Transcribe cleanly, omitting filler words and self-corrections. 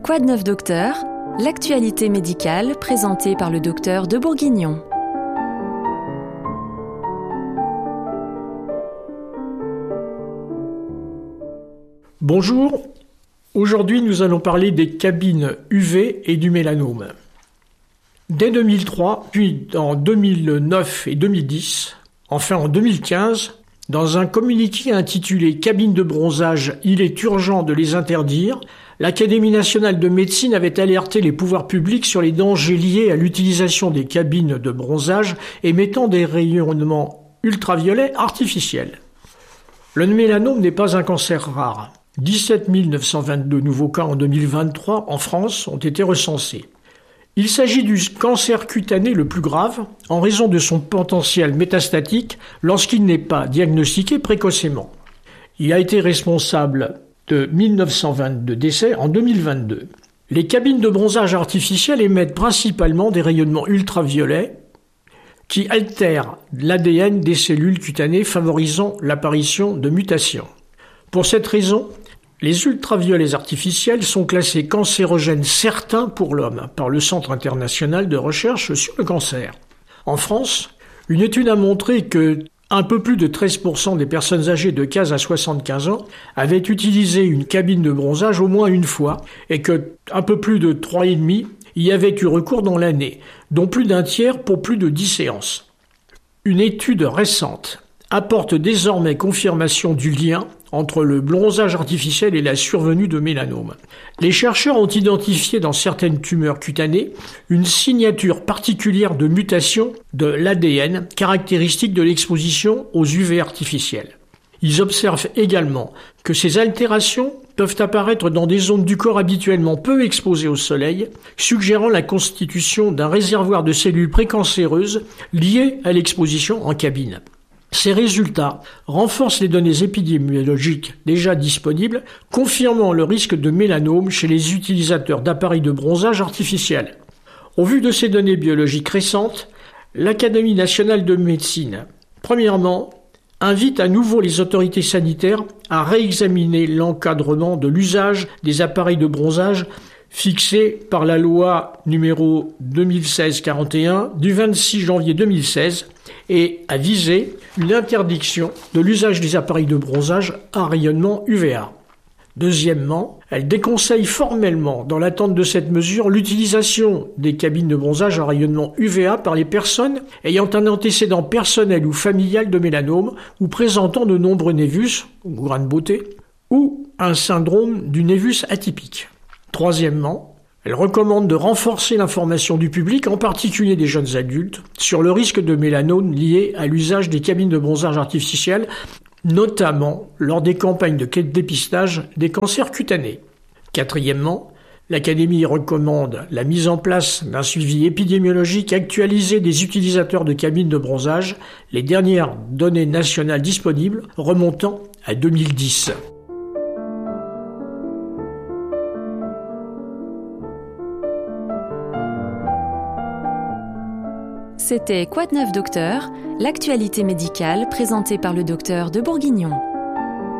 Quoi de neuf docteur? L'actualité médicale présentée par le docteur de Bourguignon. Bonjour, aujourd'hui nous allons parler des cabines UV et du mélanome. Dès 2003, puis en 2009 et 2010, enfin en 2015, dans un communiqué intitulé « Cabines de bronzage, il est urgent de les interdire », l'Académie nationale de médecine avait alerté les pouvoirs publics sur les dangers liés à l'utilisation des cabines de bronzage émettant des rayonnements ultraviolets artificiels. Le mélanome n'est pas un cancer rare. 17 922 nouveaux cas en 2023 en France ont été recensés. Il s'agit du cancer cutané le plus grave en raison de son potentiel métastatique lorsqu'il n'est pas diagnostiqué précocement. Il a été responsable de 1922 décès en 2022. Les cabines de bronzage artificiel émettent principalement des rayonnements ultraviolets qui altèrent l'ADN des cellules cutanées, favorisant l'apparition de mutations. Pour cette raison, les ultraviolets artificiels sont classés cancérogènes certains pour l'homme par le Centre international de recherche sur le cancer. En France, une étude a montré que un peu plus de 13% des personnes âgées de 15 à 75 ans avaient utilisé une cabine de bronzage au moins une fois et que un peu plus de 3,5% y avaient eu recours dans l'année, dont plus d'un tiers pour plus de 10 séances. Une étude récente apporte désormais confirmation du lien entre le bronzage artificiel et la survenue de mélanome. Les chercheurs ont identifié dans certaines tumeurs cutanées une signature particulière de mutation de l'ADN caractéristique de l'exposition aux UV artificiels. Ils observent également que ces altérations peuvent apparaître dans des zones du corps habituellement peu exposées au soleil, suggérant la constitution d'un réservoir de cellules précancéreuses liées à l'exposition en cabine. Ces résultats renforcent les données épidémiologiques déjà disponibles, confirmant le risque de mélanome chez les utilisateurs d'appareils de bronzage artificiel. Au vu de ces données biologiques récentes, l'Académie nationale de médecine, premièrement, invite à nouveau les autorités sanitaires à réexaminer l'encadrement de l'usage des appareils de bronzage fixé par la loi numéro 2016-41 du 26 janvier 2016 et à viser une interdiction de l'usage des appareils de bronzage à rayonnement UVA. Deuxièmement, elle déconseille formellement, dans l'attente de cette mesure, l'utilisation des cabines de bronzage à rayonnement UVA par les personnes ayant un antécédent personnel ou familial de mélanome ou présentant de nombreux névus, ou grains de beauté, ou un syndrome du névus atypique. Troisièmement, elle recommande de renforcer l'information du public, en particulier des jeunes adultes, sur le risque de mélanome lié à l'usage des cabines de bronzage artificiel, notamment lors des campagnes de dépistage des cancers cutanés. Quatrièmement, l'Académie recommande la mise en place d'un suivi épidémiologique actualisé des utilisateurs de cabines de bronzage, les dernières données nationales disponibles remontant à 2010. C'était Quoi de neuf docteur? L'actualité médicale présentée par le docteur de Bourguignon.